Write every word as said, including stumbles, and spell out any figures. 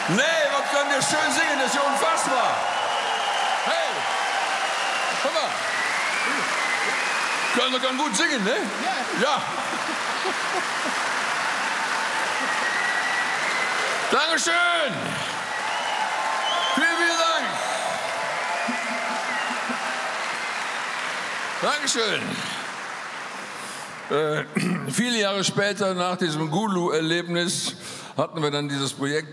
Nee, was könnt ihr schön singen, das ist ja unfassbar. Hey, guck mal. Kölner kann gut singen, ne? Ja. Dankeschön. Vielen, vielen Dank. Dankeschön. Äh, viele Jahre später, nach diesem Gulu-Erlebnis, hatten wir dann dieses Projekt